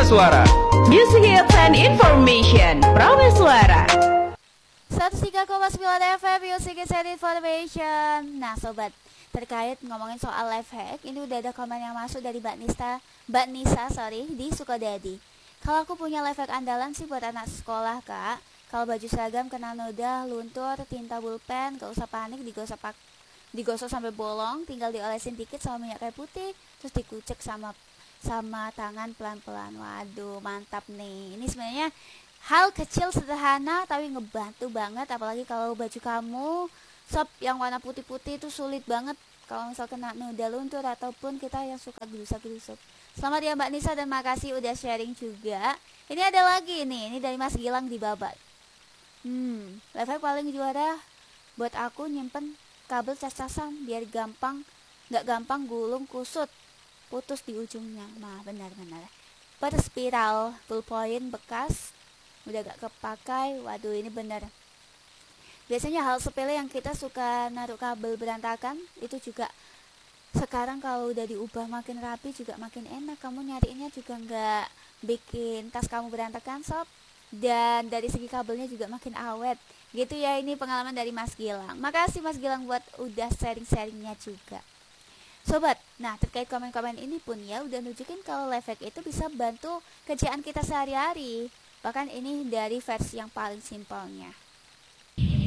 Suara. Music hits and information. Prame Suara. 103,9 FM Music hits and information. Nah sobat, terkait ngomongin soal life hack, ini udah ada komen yang masuk dari Mbak Nisa di Sukadadi. Kalau aku punya life hack andalan sih buat anak sekolah kak. Kalau baju seragam kena noda, luntur, tinta bulpen, gak usah panik, digosok sampai bolong, tinggal diolesin dikit sama minyak kayu putih, terus dikucek sama tangan pelan-pelan. Waduh, mantap nih. Ini sebenarnya hal kecil sederhana tapi ngebantu banget, apalagi kalau baju kamu sob yang warna putih-putih itu sulit banget kalau misal kena noda, luntur, ataupun kita yang suka gerusak-gerusuk. Selamat ya Mbak Nisa dan makasih udah sharing juga. Ini ada lagi nih, ini dari Mas Gilang di Babat. Life hack paling juara buat aku nyimpen kabel cas-casan biar nggak gampang gulung kusut, putus di ujungnya. Nah benar-benar perspiral ballpoint bekas udah gak kepakai. Waduh, ini benar. Biasanya hal sepele yang kita suka naruh kabel berantakan itu juga sekarang kalau udah diubah makin rapi juga makin enak. Kamu nyariinnya juga nggak bikin tas kamu berantakan sob. Dan dari segi kabelnya juga makin awet gitu ya. Ini pengalaman dari Mas Gilang. Makasih Mas Gilang buat udah sharing-sharingnya juga sobat. Nah terkait komen-komen ini pun ya udah nunjukin kalau life hack itu bisa bantu kerjaan kita sehari-hari. Bahkan ini dari versi yang paling simpelnya.